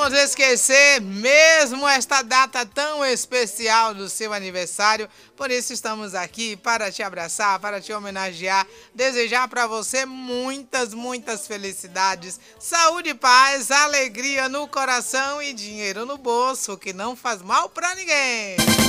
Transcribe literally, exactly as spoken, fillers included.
podemos esquecer mesmo esta data tão especial do seu aniversário. Por isso estamos aqui para te abraçar, para te homenagear, desejar para você muitas, muitas felicidades, saúde, paz, alegria no coração e dinheiro no bolso, que não faz mal para ninguém.